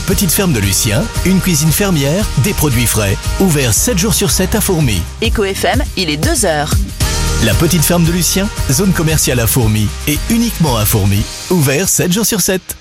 La petite ferme de Lucien, une cuisine fermière, des produits frais. Ouvert 7 jours sur 7 à Fourmies. Éco FM, il est 2h. La petite ferme de Lucien, zone commerciale à Fourmies et uniquement à Fourmies. Ouvert 7 jours sur 7.